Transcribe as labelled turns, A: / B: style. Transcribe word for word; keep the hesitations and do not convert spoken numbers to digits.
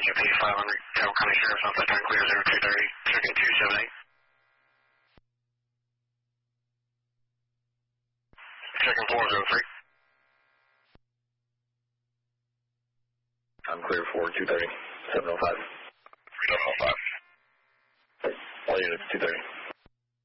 A: J P five hundred, Carroll County Sheriff's Office, turn clear zero two thirty, checking two seven eight. Checking four zero three.
B: I'm clear for two thirty, seven oh five.
A: seven oh five.
B: All units, two thirty.